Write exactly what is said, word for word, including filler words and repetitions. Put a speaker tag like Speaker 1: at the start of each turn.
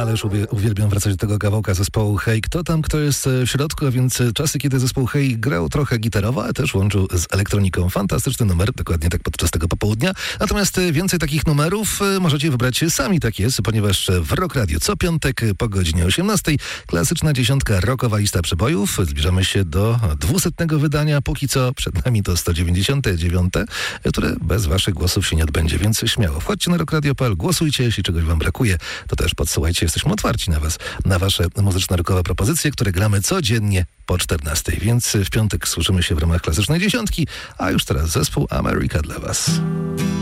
Speaker 1: ależ ubie- uwielbiam wracać do tego kawałka zespołu Hej. Kto tam, kto jest w środku, a więc czasy, kiedy zespół Hej grał trochę gitarowo, ale też łączył z elektroniką. Fantastyczny numer, dokładnie tak podczas tego popołudnia. Natomiast więcej takich numerów możecie wybrać sami, tak jest, ponieważ w Rock Radio co piątek po godzinie osiemnastej klasyczna dziesiątka, rockowa lista przebojów. Zbliżamy się do dwusetnego wydania. Póki co przed nami to sto dziewięćdziesiąte dziewiąte, które bez waszych głosów się nie odbędzie, więc śmiało. Wchodźcie na rock radio kropka p l, głosujcie, jeśli czegoś wam brakuje, to też podsyłajcie. Jesteśmy otwarci na was, na wasze muzyczne rockowe propozycje, które gramy codziennie po czternastej. Więc w piątek słyszymy się w ramach klasycznej dziesiątki, a już teraz zespół America dla was.